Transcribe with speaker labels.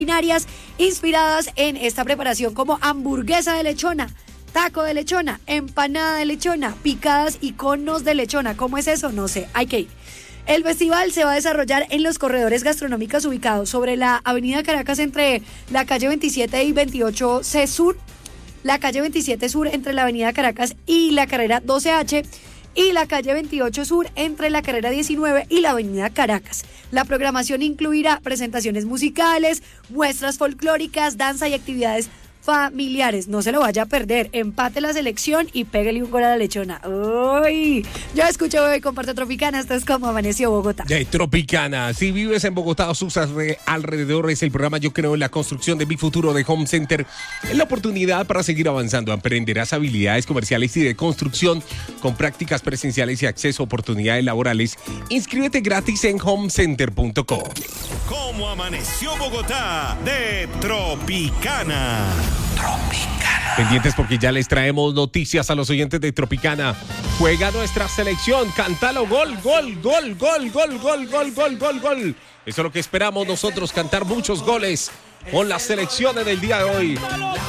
Speaker 1: culinarias inspiradas en esta preparación como hamburguesa de lechona, taco de lechona, empanada de lechona, picadas y conos de lechona. ¿Cómo es eso? No sé, hay que ir. El festival se va a desarrollar en los corredores gastronómicos ubicados sobre la avenida Caracas entre la calle 27 y 28C Sur, la calle 27 Sur entre la avenida Caracas y la carrera 12H, y la calle 28 Sur entre la carrera 19 y la avenida Caracas. La programación incluirá presentaciones musicales, muestras folclóricas, danza y actividades familiares. No se lo vaya a perder. Empate la selección y pégale un gol a la lechona. ¡Uy! Yo escucho y comparto Tropicana. Esto es Como Amaneció Bogotá.
Speaker 2: De Tropicana. Si vives en Bogotá o sus alrededores, el programa Yo Creo en la Construcción de Mi Futuro de Home Center es la oportunidad para seguir avanzando. Aprenderás habilidades comerciales y de construcción con prácticas presenciales y acceso a oportunidades laborales. Inscríbete gratis en homecenter.co.
Speaker 3: Como Amaneció Bogotá de Tropicana.
Speaker 2: Pendientes porque ya les traemos noticias a los oyentes de Tropicana. Juega nuestra selección, cántalo, gol, gol, gol, gol, gol, gol, gol, gol, gol, gol. Eso es lo que esperamos nosotros, cantar muchos goles con la selección en el día de hoy.